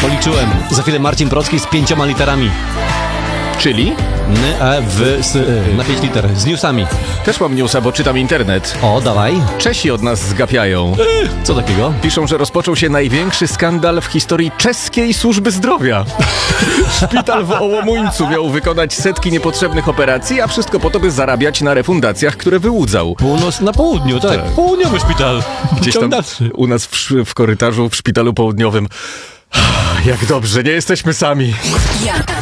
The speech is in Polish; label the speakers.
Speaker 1: Policzyłem. Za chwilę Marcin Procki z 5 literami.
Speaker 2: Czyli?
Speaker 1: Na 5 liter. Z newsami.
Speaker 2: Też mam newsa, bo czytam internet.
Speaker 1: O, dawaj.
Speaker 2: Czesi od nas zgapiają.
Speaker 1: Co takiego?
Speaker 2: Piszą, że rozpoczął się największy skandal w historii czeskiej służby zdrowia. Szpital w Ołomuńcu miał wykonać setki niepotrzebnych operacji, a wszystko po to, by zarabiać na refundacjach, które wyłudzał.
Speaker 1: Północ na południu, tak. Południowy szpital.
Speaker 2: Gdzieś tam u nas w korytarzu w szpitalu południowym. Jak dobrze, nie jesteśmy sami.